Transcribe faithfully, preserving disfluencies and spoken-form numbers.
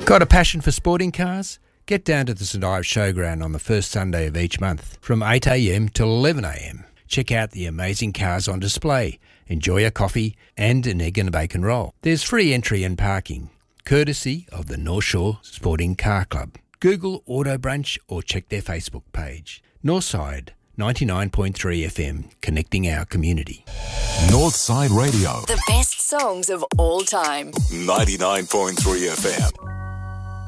Got a passion for sporting cars? Get down to the St Ives Showground on the first Sunday of each month from eight a m till eleven a m. Check out the amazing cars on display, enjoy a coffee and an egg and a bacon roll. There's free entry and parking, courtesy of the North Shore Sporting Car Club. Google Auto Brunch or check their Facebook page. Northside ninety-nine point three F M, connecting our community. Northside Radio. The best songs of all time. ninety-nine point three F M.